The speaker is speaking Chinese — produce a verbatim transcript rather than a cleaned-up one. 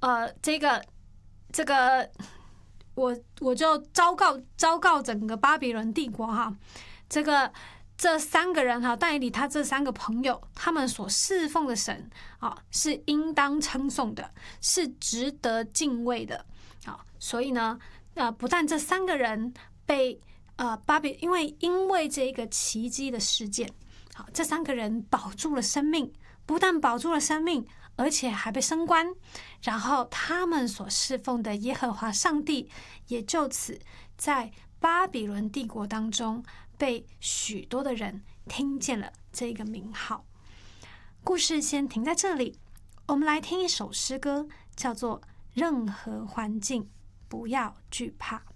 呃，这个这个，我我就昭告昭告整个巴比伦帝国哈，这个这三个人哈，但以理他这三个朋友，他们所侍奉的神啊，是应当称颂的，是值得敬畏的啊。所以呢，呃，不但这三个人被呃巴比，因为因为这个奇迹的事件，好，这三个人保住了生命，不但保住了生命，而且还被升官，然后他们所侍奉的耶和华上帝也就此在巴比伦帝国当中被许多的人听见了这个名号。故事先停在这里，我们来听一首诗歌，叫做《任何环境不要惧怕》。